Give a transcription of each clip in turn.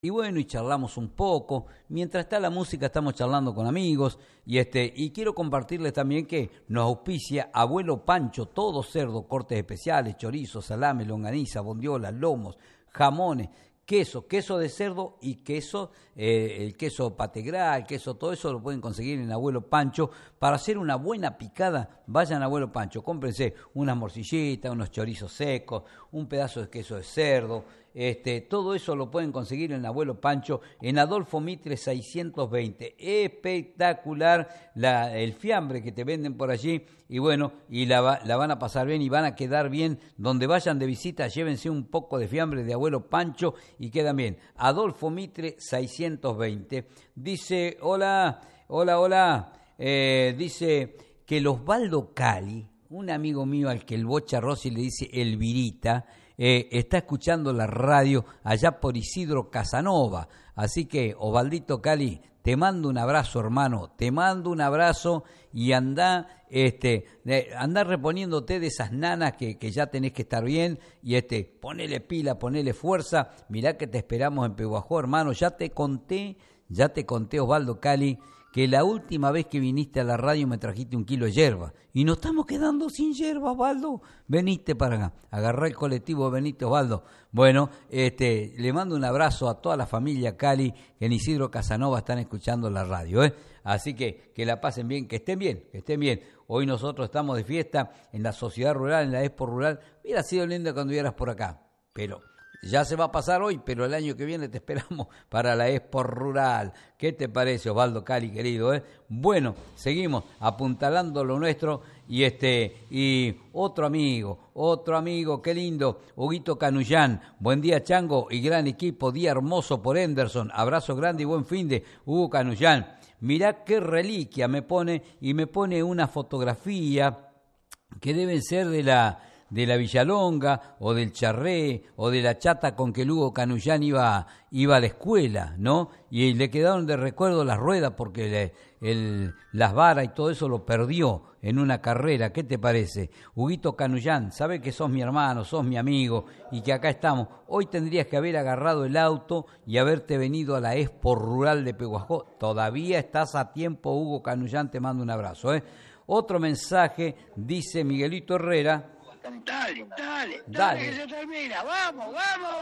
Y bueno, y charlamos un poco. Mientras está la música, estamos charlando con amigos. Y quiero compartirles también que nos auspicia Abuelo Pancho, todo cerdo, cortes especiales, chorizo, salame, longaniza, bondiola, lomos, jamones, queso de cerdo y queso, el queso pategral, queso, todo eso lo pueden conseguir en Abuelo Pancho. Para hacer una buena picada, vayan a Abuelo Pancho, cómprense unas morcillitas, unos chorizos secos, un pedazo de queso de cerdo. Todo eso lo pueden conseguir en Abuelo Pancho, en Adolfo Mitre 620. Espectacular el fiambre que te venden por allí. Y bueno, y la van a pasar bien y van a quedar bien. Donde vayan de visita, llévense un poco de fiambre de Abuelo Pancho y quedan bien. Adolfo Mitre 620. Dice, hola. Dice que el Osvaldo Cali, un amigo mío al que el Bocha Rossi le dice Elvirita, está escuchando la radio allá por Isidro Casanova. Así que, Osvaldito Cali, te mando un abrazo, hermano, te mando un abrazo y anda reponiéndote de esas nanas que ya tenés que estar bien y ponele pila, ponele fuerza. Mirá que te esperamos en Pehuajó, hermano. Ya te conté, Osvaldo Cali, que la última vez que viniste a la radio me trajiste 1 kilo de yerba. Y nos estamos quedando sin yerba, Osvaldo. Veniste para acá, agarrá el colectivo, veniste, Osvaldo. Bueno, le mando un abrazo a toda la familia Cali, que en Isidro Casanova están escuchando la radio, Así que la pasen bien, que estén bien. Hoy nosotros estamos de fiesta en la sociedad rural, en la Expo Rural. Hubiera sido lindo cuando vieras por acá, pero ya se va a pasar hoy, pero el año que viene te esperamos para la Expo Rural. ¿Qué te parece, Osvaldo Cali, querido? Bueno, seguimos apuntalando lo nuestro y otro amigo, qué lindo, Huguito Canullán. Buen día, Chango, y gran equipo, día hermoso por Henderson. Abrazo grande y buen fin de Hugo Canullán. Mirá qué reliquia me pone una fotografía que deben ser de la Villalonga o del Charré o de la chata con que Lugo Canullán iba a la escuela, ¿no? Y le quedaron de recuerdo las ruedas porque las varas y todo eso lo perdió en una carrera. ¿Qué te parece? Huguito Canullán, sabe que sos mi hermano, sos mi amigo y que acá estamos. Hoy tendrías que haber agarrado el auto y haberte venido a la Expo Rural de Pehuajó. Todavía estás a tiempo, Hugo Canullán, te mando un abrazo, Otro mensaje, dice Miguelito Herrera. Dale, que se termina, vamos.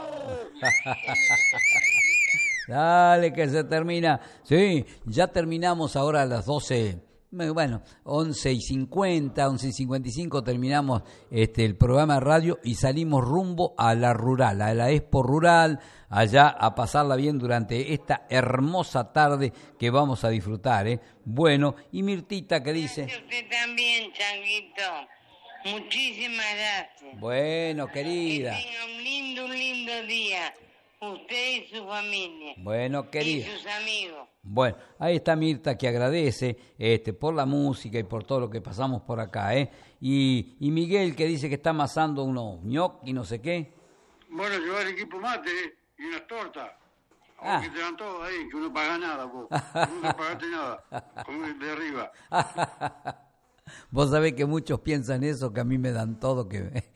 Dale, que se termina. Sí, ya terminamos ahora a las 12. Bueno, 11:50, 11:55 terminamos el programa de radio y salimos rumbo a la rural, a la Expo Rural, allá a pasarla bien durante esta hermosa tarde que vamos a disfrutar, Bueno, y Mirtita que dice... Gracias a usted también, Changuito. Muchísimas gracias. Bueno, querida. Que tenga un lindo día. Usted y su familia. Bueno, querida. Y sus amigos. Bueno, ahí está Mirta que agradece por la música y por todo lo que pasamos por acá, Y Miguel que dice que está amasando unos ñoquis, no sé qué. Bueno, llevar equipo mate y unas tortas. Que te dan todo ahí, que no paga nada, vos. Nunca pagaste nada, como el de arriba. Vos sabés que muchos piensan eso, que a mí me dan todo,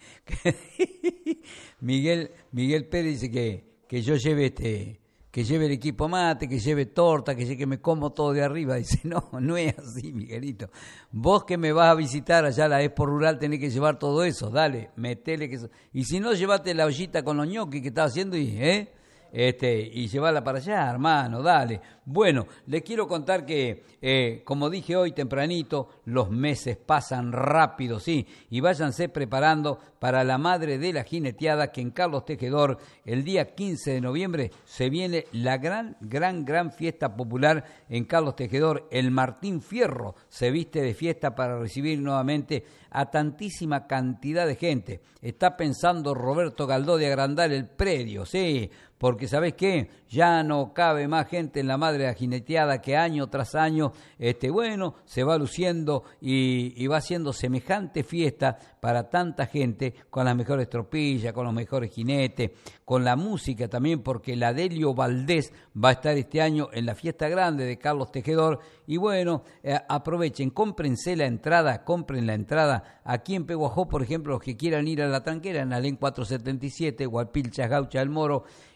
Miguel Pérez dice que yo lleve que lleve el equipo mate, que lleve torta, que me como todo de arriba. Dice, no es así, Miguelito. Vos que me vas a visitar allá a la Expo Rural tenés que llevar todo eso, dale, metele que... Y si no, llevate la ollita con los ñoquis que estás haciendo y llevarla para allá, hermano, dale. Bueno, les quiero contar que, como dije hoy tempranito, los meses pasan rápido, sí, y váyanse preparando para la Madre de la Jineteada, que en Carlos Tejedor, el día 15 de noviembre, se viene la gran fiesta popular en Carlos Tejedor. El Martín Fierro se viste de fiesta para recibir nuevamente a tantísima cantidad de gente. Está pensando Roberto Galdó de agrandar el predio, sí, porque ¿sabés qué? Ya no cabe más gente en la Madre de la Jineteada que año tras año, se va luciendo y va haciendo semejante fiesta para tanta gente, con las mejores tropillas, con los mejores jinetes, con la música también, porque la Delio Valdés va a estar este año en la fiesta grande de Carlos Tejedor. Y bueno, aprovechen, compren la entrada aquí en Pehuajó, por ejemplo, los que quieran ir a la Tranquera, en Alén 477, Guapilchas, Gaucha del Moro,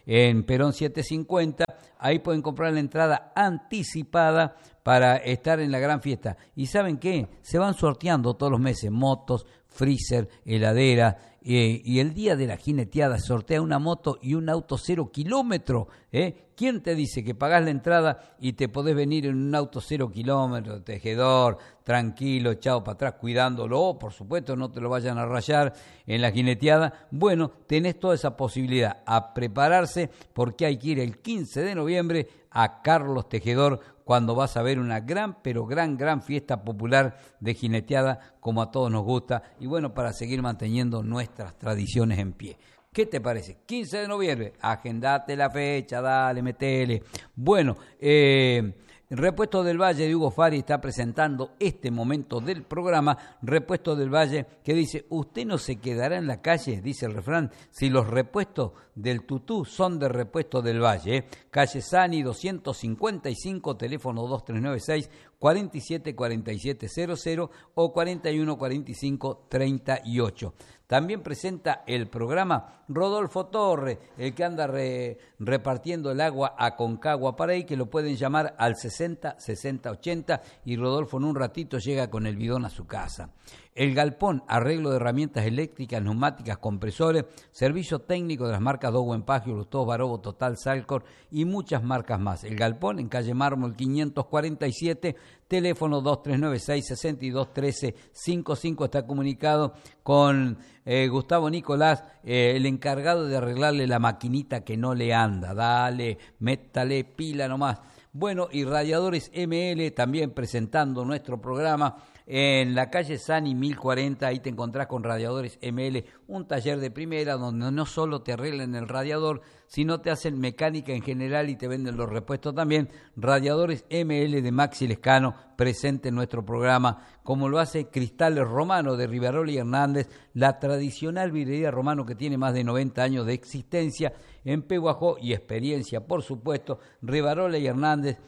en Perón 750. Ahí pueden comprar la entrada anticipada para estar en la gran fiesta. ¿Y saben qué? Se van sorteando todos los meses motos, freezer, heladera, y el día de la jineteada sortea una moto y un auto 0 kilómetros. ¿Quién te dice que pagás la entrada y te podés venir en un auto 0 kilómetros, tejedor, tranquilo, echado para atrás, cuidándolo, por supuesto, no te lo vayan a rayar en la jineteada? Bueno, tenés toda esa posibilidad, a prepararse, porque hay que ir el 15 de noviembre a Carlos Tejedor, cuando vas a ver una gran, pero gran fiesta popular de jineteada, como a todos nos gusta, y bueno, para seguir manteniendo nuestras tradiciones en pie. ¿Qué te parece? 15 de noviembre, agendate la fecha, dale, metele. Bueno, Repuesto del Valle de Hugo Fari está presentando este momento del programa. Repuesto del Valle, que dice: usted no se quedará en la calle, dice el refrán, si los repuestos del tutú son de Repuesto del Valle. Calle Sani 255, teléfono 2396 474700 o 414538. También presenta el programa Rodolfo Torre, el que anda repartiendo el agua a Concagua para ahí, que lo pueden llamar al 60 60 80 y Rodolfo en un ratito llega con el bidón a su casa. El Galpón, arreglo de herramientas eléctricas, neumáticas, compresores, servicio técnico de las marcas Dowen Pagio, Lustós, Barobo, Total, Salcor y muchas marcas más. El Galpón en calle Mármol 547, teléfono 2396-621355, está comunicado con Gustavo Nicolás, el encargado de arreglarle la maquinita que no le anda. Dale, métale pila nomás. Bueno, y Radiadores ML también presentando nuestro programa en la calle Sani 1040, ahí te encontrás con Radiadores ML, un taller de primera donde no solo te arreglan el radiador, sino te hacen mecánica en general y te venden los repuestos también. Radiadores ML de Maxi Lescano, presente en nuestro programa, como lo hace Cristales Romano de Rivarola y Hernández, la tradicional vidrería Romano que tiene más de 90 años de existencia en Pehuajó y experiencia, por supuesto. Rivarola y Hernández,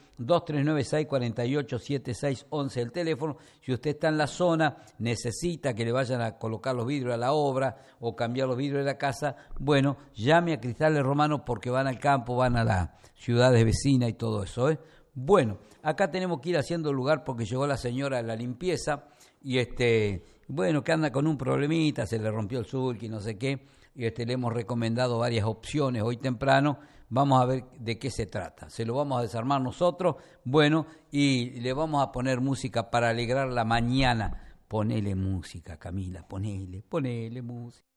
2396-487611 el teléfono. Si usted está en la zona, necesita que le vayan a colocar los vidrios a la obra o cambiar los vidrios de la casa, bueno, llame a Cristales Romano porque van al campo, van a las ciudades vecinas y todo eso, Bueno, acá tenemos que ir haciendo lugar porque llegó la señora de la limpieza y bueno, que anda con un problemita, se le rompió el sulky, no sé qué, y le hemos recomendado varias opciones hoy temprano. Vamos a ver de qué se trata. Se lo vamos a desarmar nosotros, bueno, y le vamos a poner música para alegrar la mañana. Ponele música, Camila, ponele música.